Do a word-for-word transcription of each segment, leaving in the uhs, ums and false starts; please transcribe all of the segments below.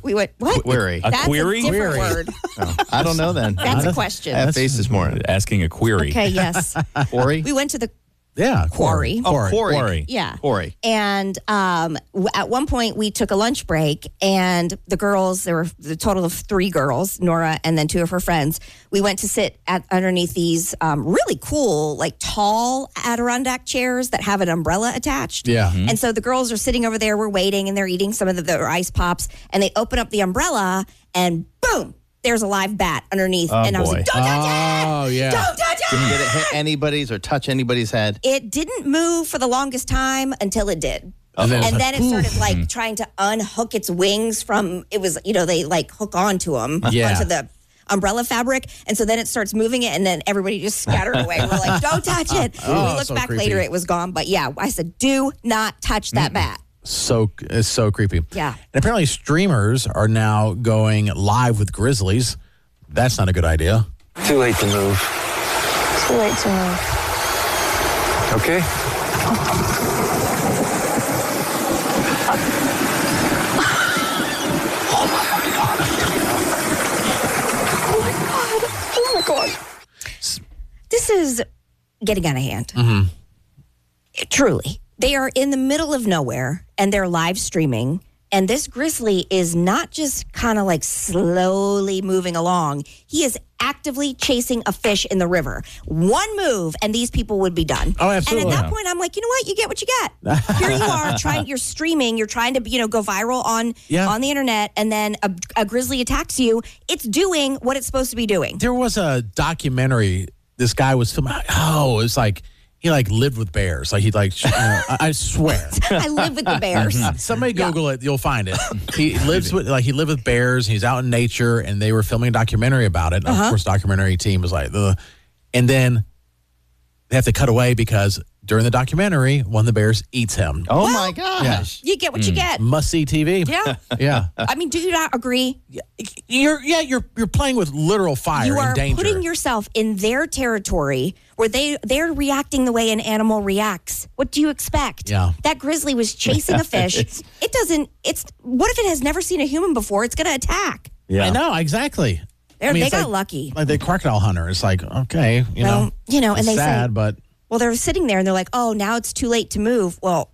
We went, what? Query. A That's query? a different Query. word. Oh, I don't know then. That's a question. I have face this morning. Asking a query. Okay, yes. Quarry? We went to the Yeah. quarry. Oh, quarry. Quarry. Yeah. Quarry. And um, w- at one point, we took a lunch break, and the girls, there were the total of three girls, Nora and then two of her friends. We went to sit at underneath these um, really cool, like tall Adirondack chairs that have an umbrella attached. Yeah. Mm-hmm. And so the girls are sitting over there, we're waiting, and they're eating some of the, their ice pops, and they open up the umbrella, and boom, there's a live bat underneath. Oh, and I was boy. like, don't touch it! Oh, yeah. Don't touch it! Did it hit anybody's or touch anybody's head? It didn't move for the longest time until it did. And then, And it's then like, it started "Oof." like trying to unhook its wings from, it was, you know, they like hook onto them, Yeah. onto the umbrella fabric. And so then it starts moving it, and then everybody just scattered away. We're like, don't touch it. Oh, we looked so back creepy. later, it was gone. But yeah, I said, do not touch that bat. So it's so creepy. Yeah. And apparently streamers are now going live with Grizzlies. That's not a good idea. Too late to move. Too late to move. Okay? Oh my god. This is getting out of hand. Mm-hmm. It- truly. They are in the middle of nowhere, and they're live streaming. And this grizzly is not just kind of like slowly moving along. He is actively chasing a fish in the river. One move, and these people would be done. Oh, absolutely. And at that point, I'm like, you know what? You get what you get. Here you are trying. You're streaming. You're trying to, you know, go viral on Yeah. on the internet, and then a, a grizzly attacks you. It's doing what it's supposed to be doing. There was a documentary this guy was filming. Oh, it's like he like lived with bears. Like he like you know, I, I swear. I live with the bears. Somebody Google it, you'll find it. He lives with like he lived with bears. He's out in nature, and they were filming a documentary about it. And Uh-huh. Of course, documentary team was like, Ugh. And then they have to cut away because during the documentary, one of the bears eats him. Oh my gosh. You get what you get. Must see T V. Yeah. Yeah. I mean, do you not agree? You're yeah, you're you're playing with literal fire You are and danger. putting yourself in their territory where they they're reacting the way an animal reacts. What do you expect? Yeah. That grizzly was chasing a fish. It doesn't. It's what if it has never seen a human before? It's going to attack. Yeah. I know, exactly. They're, I mean, they it's got like- lucky. Like the crocodile hunter. It's like, okay, you Well, know. you know, and it's they say- sad, but Well, they're sitting there and they're like, "Oh, now it's too late to move." Well,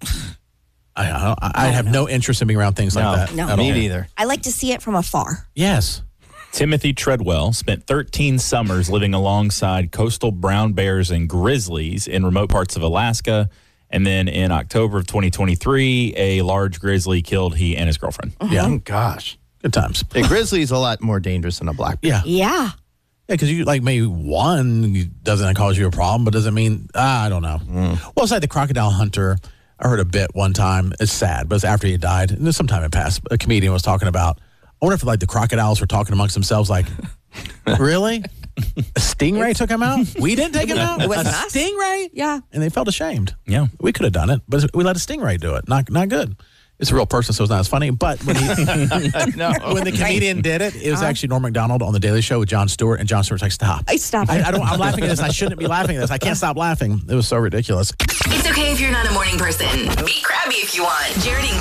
I I, I have no interest in being around things No, like that. no. at Me all. neither. I like to see it from afar. Yes. Timothy Treadwell spent thirteen summers living alongside coastal brown bears and grizzlies in remote parts of Alaska. And then in October of twenty twenty-three, a large grizzly killed he and his girlfriend. Yeah. Oh gosh. Good times. A grizzly's a lot more dangerous than a black bear. Yeah. Yeah. Yeah, because you like maybe one doesn't cause you a problem, but doesn't mean ah, I don't know. Well, it's like the crocodile hunter. I heard a bit one time. It's sad, but it's after he died. And some time had passed. A comedian was talking about. I wonder if like the crocodiles were talking amongst themselves, like, really? A stingray took him out? We didn't take him out. It wasn't a us. stingray? Yeah. And they felt ashamed. Yeah. We could have done it, but we let a stingray do it. Not not good. It's a real person, so it's not as funny. But when he, No. when the comedian did it, it was actually Norm Macdonald on the Daily Show with Jon Stewart, and Jon Stewart's like, "Stop! I stop. I, I don't. I'm laughing at this. I shouldn't be laughing at this. I can't stop laughing. It was so ridiculous." It's okay if you're not a morning person. Be crabby if you want. Jared and